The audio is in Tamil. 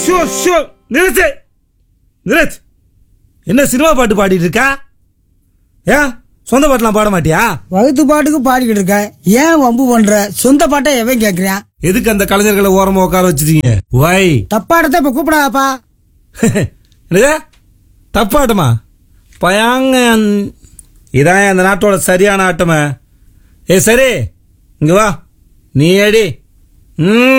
ஷோ ஷோ நிறுத்து நிறுத்து. என்ன சினிமா பாட்டு பாடிட்டு இருக்கா? ஏன் சொந்த பாட்டுலாம் பாட மாட்டியா? வகுத்து பாட்டுக்கு பாடிக்கிட்டு இருக்க, ஏன் வம்பு பண்ற? சொந்த பாட்டை எவன் கேக்குறான்? எதுக்கு அந்த கலைஞர்களை ஓரமா உட்கார வச்சிருக்கீங்க? வை தப்பாடத்தை இப்ப கூப்பிடாப்பா. என்னது தப்பாட்டமா? பயாங்க இதான் அந்த நாட்டோட சரியான ஆட்டமே. சரி இங்க வா, நீ அடி.